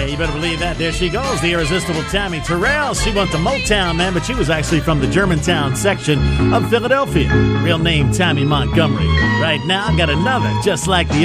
Yeah, you better believe that. There she goes, the irresistible Tammy Terrell. She went to Motown, man, but she was actually from the Germantown section of Philadelphia. Real name, Tammy Montgomery. Right now, I got another just like the